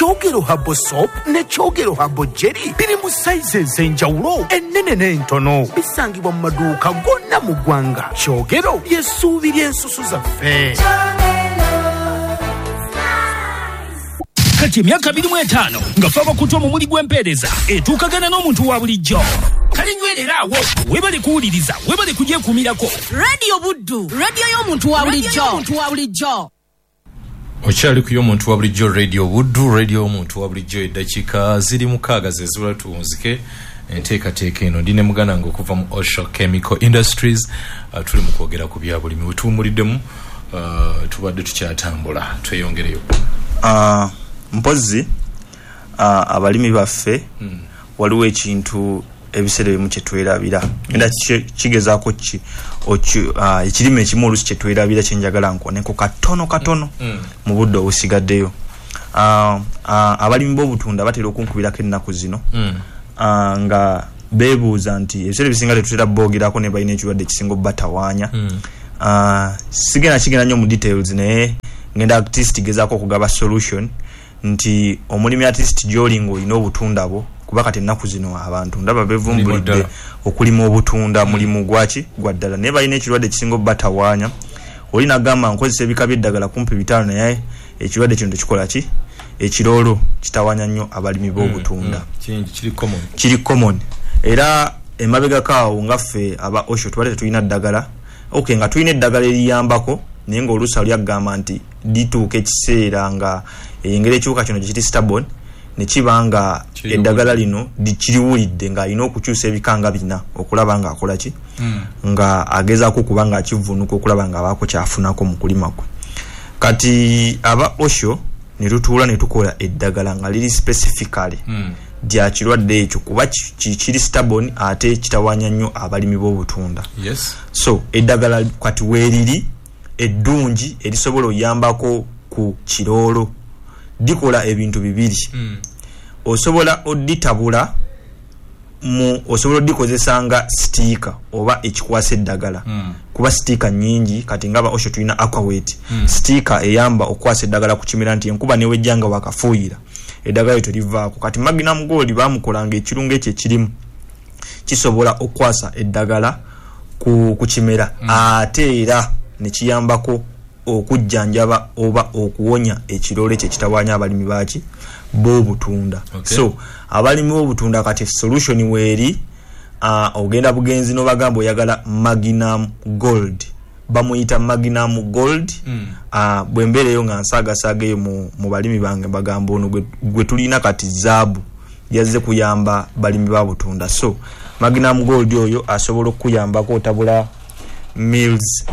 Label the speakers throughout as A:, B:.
A: Kyogero Herbal Soap ne Kyogero Herbal Jelly biri mu sizes enjawulo ennene n'entono. Bisangibwa mu maduuka gonna mu ggwanga. Kyogero ly'essuubi ly'ensusu zaffe.
B: Kati emyaka 25 nga faba kutwa mu muli gw'empeereza etuukagana n'omuntu wa bulijjo. Kale nywereraawo webale kuwuliriza webale kugyekuumirako.
C: Radio Buddu, radio y'omuntu wa bulijjo.
D: Okyali ku y'omuntu wa bulijjo Radio Buddu, radio y'omuntu wa bulijjo eddakiika ziri mukaaga ze zula tuwunzike enteekateeka eno. Ndi ne muganda nga okuva mu Osho Chemical Industries. Tuli mu kwogera ku bya bulimi wetuwumuliddemu, tubadde tukyatambula tweyongereyo.
E: Mpozi abalimi baffe waliwo ekintu ebiseera bimu kyetwerabira era kigezaako ekirime ekimu oluusi kyetwerabira kyenjagala nkoneko katono mu budde obusigaddeyo. Abalimi b'obutunda batera okunkubirako ennaku zino nga beebuuza nti ebiseera ebisinga tetutera boogerako ne balina ekirwadde ekisinga obbatawaanya. Sigenda nnyo mu details naye ngenda artist gezaako okugaba solution nti omulimi artist gy'olinga olina obutunda bwo kuba kati ennaku zino abantu ndaba bevumbulidde okulima obutunda mulimu gwa ddala naye balina ekirwadde ekisinga obbatawaanya. Olina gamba nkozesa ebika by'eddagala kumpi 5 naye ekirwadde kino tekikola ki ekiroolo kitawaanya nnyo abalimi b'obutunda. Kiri common era emabegakaawo ngaffe aba Osho tubadde tulina ddagala nga tulina eddagala eriyambako naye ng'oluusi lyagamba nti lituuka ekiseera nga engeri ekiwuka kino gye kiri stubborn ne kiba nga eddagala lino kiriwulidde ng'alina okukyusa ebikanga bina okulaba ng'akola ki nga agezaako okuba ng'akivvuunuka okulaba ng'abaako kyafunako mu kulima kwe. Kati aba Osho ne tutuula ne tukola eddagala nga liri specifically lya kirwadde ekyo kuba kiri stubborn ate kitawaanya nnyo abalimi b'obutunda. So eddagala kati weeriri eddungi erisobola oyambako ku kiroolo dikola ebintu bibiri. Osobola oditabula osobola odikozesa nga stiika oba ekikwasa eddagala kuba stiika nyingi kati ngaba Osho tulina aquaweight stiika eyamba okwasa eddagala ku kimera nti enkuba newejjanga wakafuuyira eddagala lyo terivaako. Kati Magnum Gold bamukolanga ekirungo ekyo ekirimu kisobola okwasa eddagala ku kimera ate era ne kiyambako okujjanjaba oba okuwonya ekiroole kye kitawaanya abalimi baaki b'obutunda. So abalimi b'obutunda kati solution weeri ogenda bugenzi n'obagamba oyagala Magnum Gold bamuyita Magnum Gold. Bwe mbeereyo nga nsaagasaageyo mu balimi bange bagamba ono gwe tulina kati zaabu yazze kuyamba balimi ba butunda. So Magnum Gold oyo asobola okuyambako otabula mils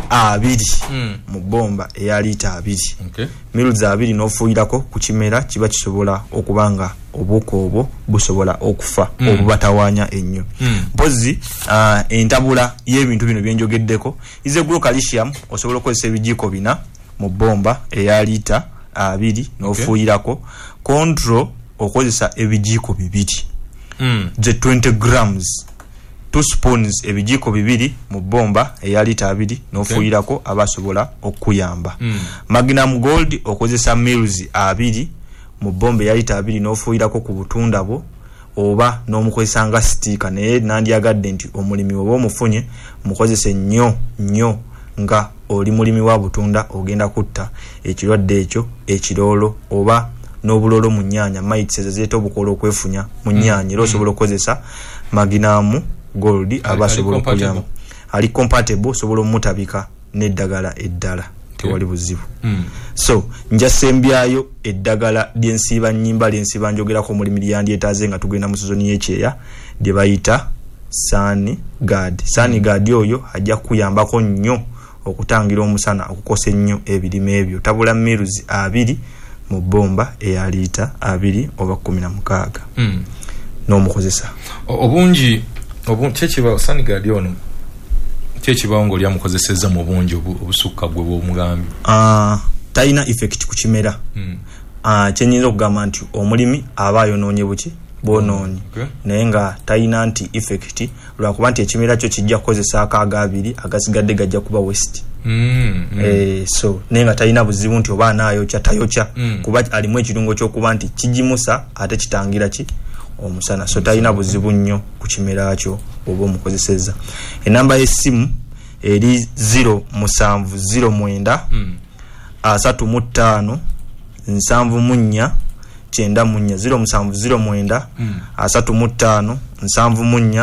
E: 2 mu bomba eya lita 2. Mils 2 n'ofuuyirako ku kimera kiba kisobola okubanga obuko obwo busobola okufa obubatawaanya ennyo. Mpozi entabula y'ebintu bino byenjogeddeko ize gro calcium osobola okukozesa ebijiiko 4 mu bomba eya lita 2 n'ofuuyirako. Control okozesa ebijiiko 2 ze 20 grams 2 spoons ebijiiko 2 mu bomba eya lita 2 n'ofuuyirako abasobola okuyamba. Magnum Gold okozesa mils 2 mu bomba eya lita 2 n'ofuuyirako ku butunda bwo oba n'omukozesa nga stiika naye nandyagadde nti omulimi oba omufunye mukozese nnyo nga oli mulimi wa butunda ogenda kutta ekirwadde ekyo ekiroolo oba n'obuloolo mu nnyaanya mites zeeta obukola okwefunya mu nnyaanya era osobola okukozesa Magnum Gold abasobola okuyamba. Ali compatible osobola omutabika n'eddagala eddala tewali buzibu. So njasembyayo eddagala ly'ensiiba nnyimba ly'ensiiba njogerako omulimi lyandyeetaaze nga tugenda mu sizoni y'ekyeya lye bayita Sunguard. Sunguard oyo ajja kuyambako nnyo okutangira omusana okukosa ennyo ebirime ebyo. Tabula mils 2 mu bomba eya lita 2 oba 16 n'omukozesa
D: obungi kyekiba Sunguard ono kyekiba ngo lyamukozeseza mu bungi obusukka gwe bw'omugambi. Talina effect ku kimera. Kyenyinza okugamba nti omulimi aba ayonoonye buki bwonoonye naye nga talina nti effect lwakuba nti ekimera kyo kijja kukozesa akaaga 2 agasigadde gajja kuba waste.
E: So nenga talina buzibu nti oba anayokya tayokya kuba alimu ekirungo ky'okuba nti kigimusa ate kitangira ki omusana, so talina buzibu nnyo ku kimera kyo oba omukozeseza. Enamba y'essimu eri 0709 35 74 0709 35 74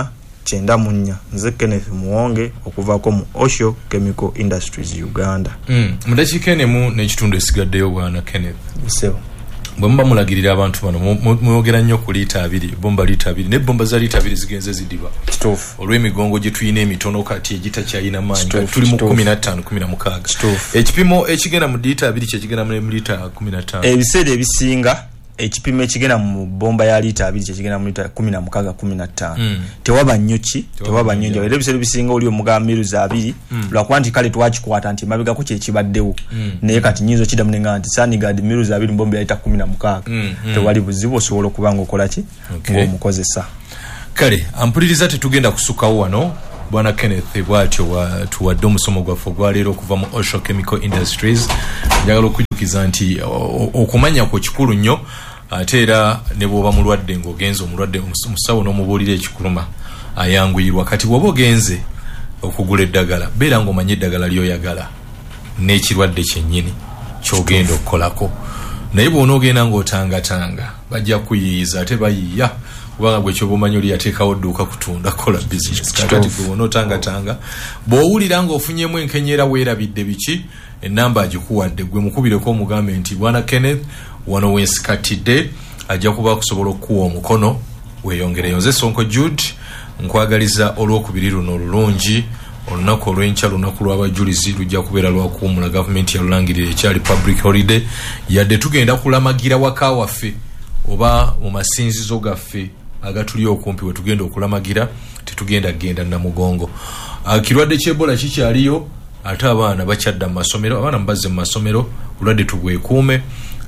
E: 94. Nze Kenneth Muwonge okuvaako mu Osho Chemical Industries Uganda.
D: Mudakikenemu n'ekitundu esigaddeyo bwana Kenneth.
E: Bisebo.
D: Bwe mba mulagirira abantu bano mwogera nnyo ku liita 2 bomba liita 2 ne bomba za liita 2 zigenze zidiba
E: kituufu
D: olw'emigongo gye tuyina emitono kati egitakyayina maanyi tuli mu 15 16 ekipimo ekigenda mu liita 2 kye kigenda mu liita 15
E: ebiseera ebisinga ekipimo ekigenda mu bomba ya liita 2 kye kigenda mu liita 16 15 tewaba nnyoki tewaba nnyonja era ebiseera bisinga oli omugamba miruza 2 lwakuba nti kale twakikwata nti mabega ku kye kibaddewo naye kati nyinzo kidamu nenga nti sanigadi miruza 2 bomba ya liita 16 tewali buzibu osobola okubanga okola ki ng'omukozesa.
D: Kale ampuliriza tetugenda kusukawo wano bwana Kenneth bwatyo tuwadde omusomo gwaffe gwaleero okuva mu Osho Chemical Industries. Njagala okujjukiza nti okumanya ku kikulu nnyo ate era ne bw'oba mulwadde ng'ogenze omulwadde omusawo n'omubuulira ekikuluma ayanguyirwa. Kati bw'oba ogenze okugula eddagala beera ng'omanye eddagala ly'oyagala n'ekirwadde kyennyini ky'ogenda okukolako. Naye bw'onoogenda ng'otangatanga bajja kuyiiza ate bayiiya kubanga gwe kyoba omanyi oli yateekawo dduuka kutunda kola business. Kakati gwe onootangatanga bw'owulira ng'ofunyemu enkenyera weerabidde biki ennamba agikuwadde gwe mukubireko omugambe nti bwana Kenneth wano wensikatidde ajja kuba akusobola okukuwa omukono weeyongereyo. Nze Sonko Jude nkwagaliza olw'okubiri luno olulungi. Olunaku olw'enkya lunaku lw'abajulizi lujja kubeera lwakuwumula gavumenti yalulangirira ekyali public holiday yadde tugenda kulamagira waka waffe oba mu masinzizo gaffe agatuli okumpi we tugenda okulamagira tetugenda genda na mugongo. Kirwadde ky'Ebola kikyaliyo ate abaana bakyadda mu masomero abaana mbazze mu masomero ulwadde tubwekuume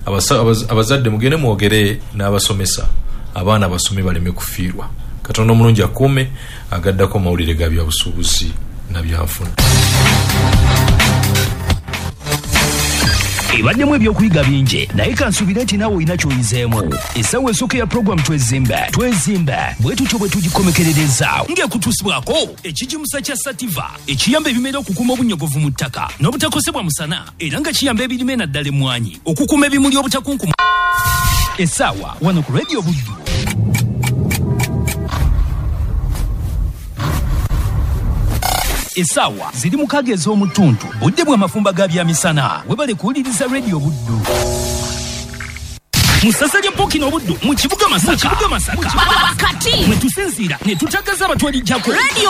D: abazadde mugende mwogere n'abasomesa abaana basome baleme kufiirwa. Katonda omulungi akuume agaddako mawulire ga byabusuubuzi na byanfuna.
B: Ebaddemu ebyokuyiga bingi naye kansuubira nti naawe olina ky'oyizeemu. Essaawa esooka ya puroguramu twezimbe bwe tutyo bwe tugikomekerereza ng'ekutuusibwako ekigimusa kya Sativa ekiyamba ebimera okukuuma obunyogovu mu ttaka n'obutakosebwa musana era nga kiyamba ebirime naddala emmwanyi okukuuma ebimuli obutakunkuma. Essaawa wano ku Radio Buddu. Essaawa ziri mu kaga ez'omutuntu budde bwa mafumba ga byamisana webale kuwuliriza Radio Buddu. Musasa lya Pokino Buddu mu kibuga Masaka. Kati mwe tusinziira ne tutagaza abatwalijjako.